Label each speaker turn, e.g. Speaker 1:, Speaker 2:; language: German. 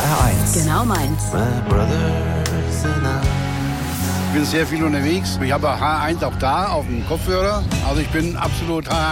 Speaker 1: HR1.
Speaker 2: Genau meins.
Speaker 3: Ich bin sehr viel unterwegs. Ich habe H1 auch da auf dem Kopfhörer. Also ich bin absolut H1.